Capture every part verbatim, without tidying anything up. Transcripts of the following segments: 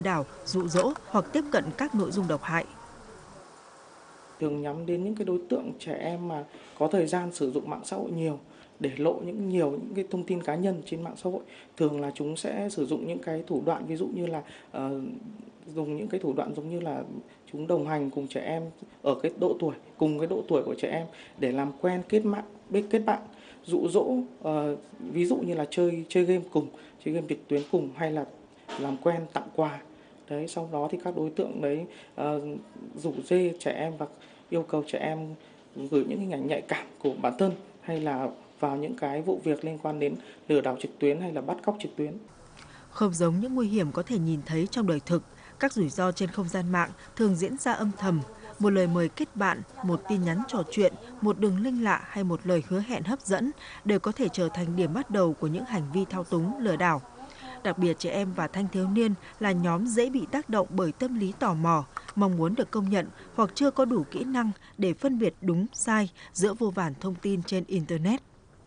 đảo, dụ dỗ hoặc tiếp cận các nội dung độc hại. Thường nhắm đến những cái đối tượng trẻ em mà có thời gian sử dụng mạng xã hội nhiều, để lộ những nhiều những cái thông tin cá nhân trên mạng xã hội. Thường là chúng sẽ sử dụng những cái thủ đoạn ví dụ như là uh, dùng những cái thủ đoạn giống như là chúng đồng hành cùng trẻ em ở cái độ tuổi cùng cái độ tuổi của trẻ em để làm quen, kết mạng, biết kết bạn, dụ dỗ, uh, ví dụ như là chơi chơi game cùng, chơi game trực tuyến cùng hay là làm quen, tặng quà. Đấy, sau đó thì các đối tượng đấy uh, rủ rê trẻ em và yêu cầu trẻ em gửi những hình ảnh nhạy cảm của bản thân hay là vào những cái vụ việc liên quan đến lừa đảo trực tuyến hay là bắt cóc trực tuyến. Không giống những nguy hiểm có thể nhìn thấy trong đời thực, các rủi ro trên không gian mạng thường diễn ra âm thầm. Một lời mời kết bạn, một tin nhắn trò chuyện, một đường link lạ hay một lời hứa hẹn hấp dẫn đều có thể trở thành điểm bắt đầu của những hành vi thao túng, lừa đảo. Đặc biệt trẻ em và thanh thiếu niên là nhóm dễ bị tác động bởi tâm lý tò mò, mong muốn được công nhận hoặc chưa có đủ kỹ năng để phân biệt đúng sai giữa vô vàn thông tin trên Internet.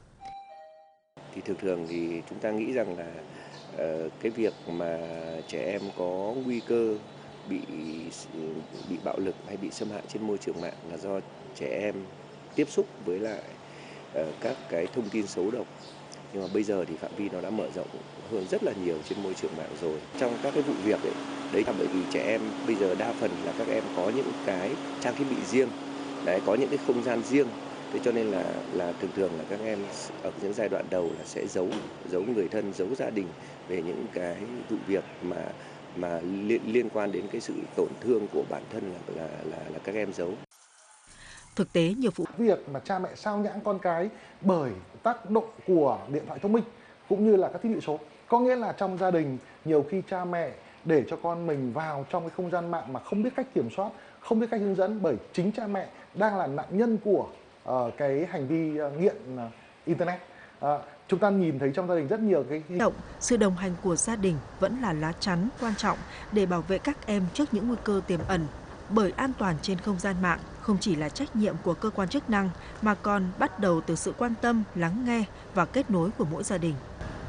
Thì thường thường thì chúng ta nghĩ rằng là uh, cái việc mà trẻ em có nguy cơ bị bị bạo lực hay bị xâm hại trên môi trường mạng là do trẻ em tiếp xúc với lại uh, các cái thông tin xấu độc. Nhưng mà bây giờ thì phạm vi nó đã mở rộng hơn rất là nhiều trên môi trường mạng rồi. Trong các cái vụ việc ấy, đấy là bởi vì trẻ em bây giờ đa phần là các em có những cái trang thiết bị riêng, đấy, có những cái không gian riêng. Thế cho nên là là thường thường là các em ở những giai đoạn đầu là sẽ giấu giấu người thân, giấu gia đình về những cái vụ việc mà mà liên, liên quan đến cái sự tổn thương của bản thân là là là, là các em giấu. Thực tế nhiều vụ việc mà cha mẹ sao nhãng con cái bởi tác động của điện thoại thông minh cũng như là các thiết bị số, có nghĩa là trong gia đình nhiều khi cha mẹ để cho con mình vào trong cái không gian mạng mà không biết cách kiểm soát, không biết cách hướng dẫn, bởi chính cha mẹ đang là nạn nhân của uh, cái hành vi uh, nghiện uh, internet. Uh, chúng ta nhìn thấy trong gia đình rất nhiều cái động, sự đồng hành của gia đình vẫn là lá chắn quan trọng để bảo vệ các em trước những nguy cơ tiềm ẩn. Bởi an toàn trên không gian mạng không chỉ là trách nhiệm của cơ quan chức năng mà còn bắt đầu từ sự quan tâm, lắng nghe và kết nối của mỗi gia đình.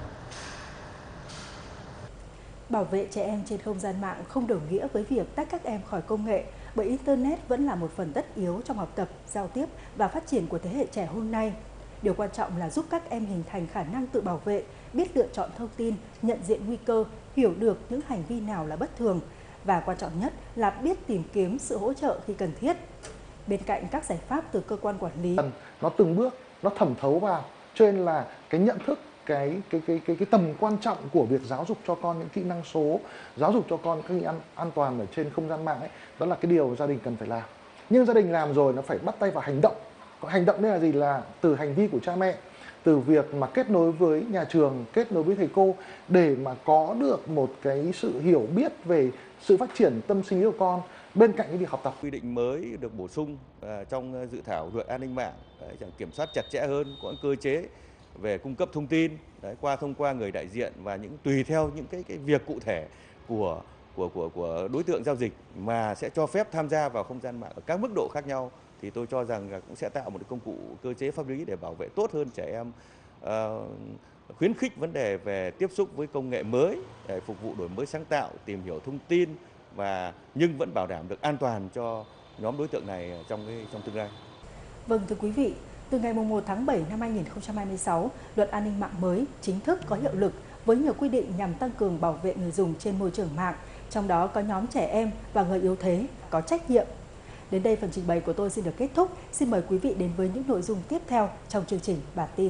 Bảo vệ trẻ em trên không gian mạng không đồng nghĩa với việc tách các em khỏi công nghệ, bởi Internet vẫn là một phần tất yếu trong học tập, giao tiếp và phát triển của thế hệ trẻ hôm nay. Điều quan trọng là giúp các em hình thành khả năng tự bảo vệ, biết lựa chọn thông tin, nhận diện nguy cơ, hiểu được những hành vi nào là bất thường, và quan trọng nhất là biết tìm kiếm sự hỗ trợ khi cần thiết. Bên cạnh các giải pháp từ cơ quan quản lý, nó từng bước nó thẩm thấu vào, cho nên là cái nhận thức, cái cái cái cái cái tầm quan trọng của việc giáo dục cho con những kỹ năng số, giáo dục cho con các an an toàn ở trên không gian mạng ấy, đó là cái điều gia đình cần phải làm. Nhưng gia đình làm rồi nó phải bắt tay vào hành động. Hành động đây là gì? Là từ hành vi của cha mẹ, từ việc mà kết nối với nhà trường, kết nối với thầy cô để mà có được một cái sự hiểu biết về sự phát triển tâm sinh lý của con bên cạnh cái việc học tập. Quy định mới được bổ sung trong dự thảo luật an ninh mạng, đấy, kiểm soát chặt chẽ hơn, có cơ chế về cung cấp thông tin, đấy, qua thông qua người đại diện và những tùy theo những cái cái việc cụ thể của của của của đối tượng giao dịch mà sẽ cho phép tham gia vào không gian mạng ở các mức độ khác nhau, thì tôi cho rằng là cũng sẽ tạo một công cụ cơ chế pháp lý để bảo vệ tốt hơn trẻ em, uh, khuyến khích vấn đề về tiếp xúc với công nghệ mới để phục vụ đổi mới sáng tạo, tìm hiểu thông tin và nhưng vẫn bảo đảm được an toàn cho nhóm đối tượng này trong cái trong tương lai. Vâng, thưa quý vị, từ ngày mùng một tháng bảy năm hai nghìn không trăm hai mươi sáu, luật an ninh mạng mới chính thức có hiệu lực với nhiều quy định nhằm tăng cường bảo vệ người dùng trên môi trường mạng, trong đó có nhóm trẻ em và người yếu thế có trách nhiệm. Đến đây phần trình bày của tôi xin được kết thúc. Xin mời quý vị đến với những nội dung tiếp theo trong chương trình bản tin.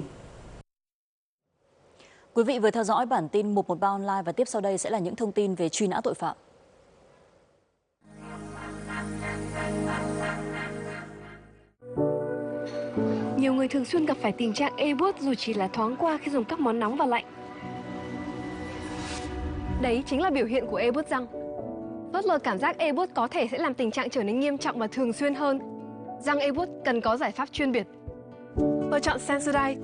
Quý vị vừa theo dõi bản tin một một ba online và tiếp sau đây sẽ là những thông tin về truy nã tội phạm. Nhiều người thường xuyên gặp phải tình trạng ê buốt dù chỉ là thoáng qua khi dùng các món nóng và lạnh. Đấy chính là biểu hiện của ê buốt răng. Phớt lờ cảm giác ê buốt có thể sẽ làm tình trạng trở nên nghiêm trọng và thường xuyên hơn. Răng ê buốt cần có giải pháp chuyên biệt. Tôi chọn Sensodyne,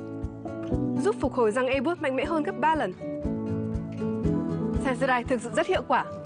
giúp phục hồi răng ê buốt mạnh mẽ hơn gấp ba lần. Sensodyne thực sự rất hiệu quả.